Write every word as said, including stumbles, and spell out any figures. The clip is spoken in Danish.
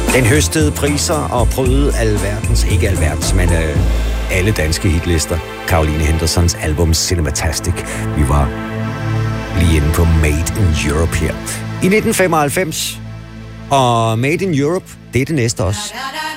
Den høstede priser og prøvede alverdens, ikke alverdens, men øh, alle danske hitlister. Caroline Hendersons album Cinematastic. Vi var lige inde på Made in Europe her. I nitten femoghalvfems, og Made in Europe, det er det næste også.